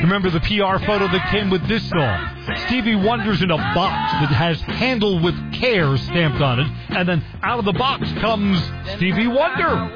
Remember the PR photo that came with this song? Stevie Wonder's in a box that has "Handle with Care" stamped on it, and then out of the box comes Stevie Wonder.